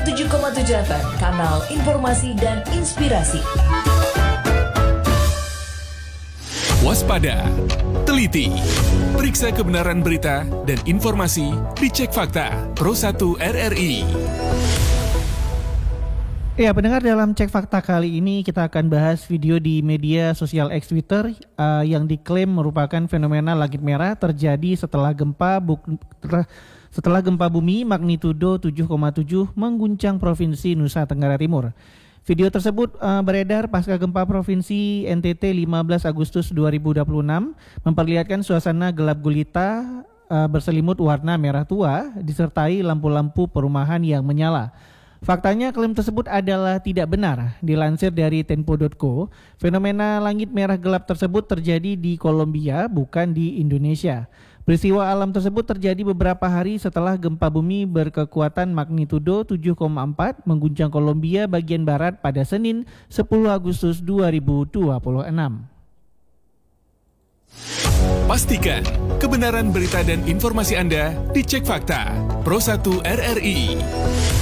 107,7 FM, kanal informasi dan inspirasi. Waspada, teliti, periksa kebenaran berita dan informasi, dicek fakta, Pro 1 RRI. Ya, pendengar, dalam Cek Fakta kali ini kita akan bahas video di media sosial X Twitter yang diklaim merupakan fenomena langit merah terjadi setelah gempa bumi magnitudo 7,7 mengguncang Provinsi Nusa Tenggara Timur. Video tersebut beredar pasca gempa Provinsi NTT 15 Agustus 2026 memperlihatkan suasana gelap gulita berselimut warna merah tua disertai lampu-lampu perumahan yang menyala. Faktanya klaim tersebut adalah tidak benar. Dilansir dari Tempo.co, fenomena langit merah gelap tersebut terjadi di Kolombia, bukan di Indonesia. Peristiwa alam tersebut terjadi beberapa hari setelah gempa bumi berkekuatan magnitudo 7,4 mengguncang Kolombia bagian barat pada Senin 10 Agustus 2026. Pastikan kebenaran berita dan informasi Anda dicek fakta. Pro 1 RRI.